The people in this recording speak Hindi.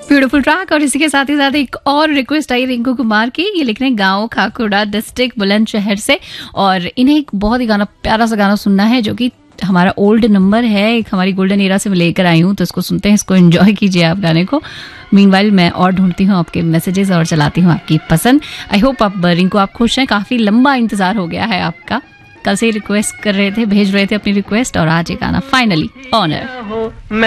Beautiful track. और इसी के साथ ही साथ एक और रिक्वेस्ट आई रिंकू कुमार की। ये लिख रहे हैं गाँव खाकुड़ा डिस्ट्रिक्ट बुलंदशहर से, और इन्हें एक बहुत ही प्यारा सा गाना सुनना है जो कि हमारा ओल्ड नंबर है, एक हमारी गोल्डन एरा से मैं लेकर आई हूँ, तो इसको सुनते हैं, इसको एंजॉय कीजिए आप गाने को। मीनवाइल मैं और ढूंढती हूँ आपके मैसेजेस और चलाती हूँ आपकी पसंद। आई होप आप रिंकू आप खुश हैं, काफी लंबा इंतजार हो गया है आपका, कल से रिक्वेस्ट कर रहे थे, भेज रहे थे अपनी रिक्वेस्ट, और आज ये गाना फाइनली ऑनर।